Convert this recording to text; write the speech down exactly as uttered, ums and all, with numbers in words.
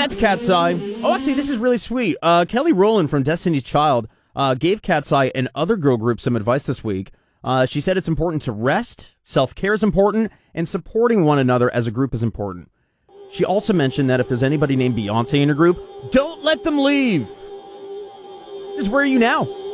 that's Cat's Eye. Oh, actually, this is really sweet. Uh, Kelly Rowland from Destiny's Child uh, gave Cat's Eye and other girl groups some advice this week. Uh, she said it's important to rest, self-care is important, and supporting one another as a group is important. She also mentioned that if there's anybody named Beyonce in a group, don't let them leave. Just where are you now?